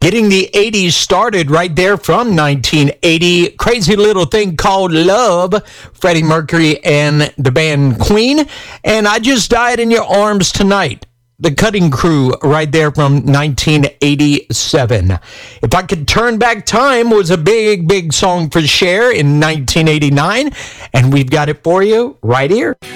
Getting the 80s started right there from 1980. Crazy Little Thing Called Love, Freddie Mercury and the band Queen. And I Just Died in Your Arms Tonight, the Cutting Crew, right there from 1987. If I Could Turn Back Time was a big song for Cher in 1989. And we've got it for you right here.